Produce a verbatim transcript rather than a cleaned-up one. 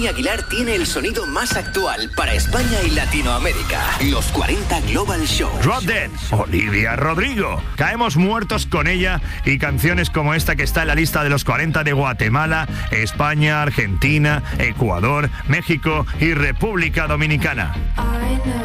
Tony Aguilar tiene el sonido más actual para España y Latinoamérica. Los cuarenta Global Show. Drop Dead, Olivia Rodrigo. Caemos muertos con ella y canciones como esta que está en la lista de los cuarenta de Guatemala, España, Argentina, Ecuador, México y República Dominicana.